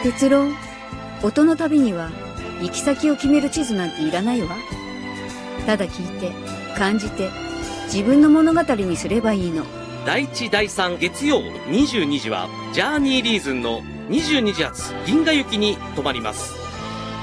哲郎、音の旅には行き先を決める地図なんていらないわ。ただ聞いて、感じて、自分の物語にすればいいの。 第1、第3月曜22時は、ジャーニーリーズンの22時発銀河行きに停まります。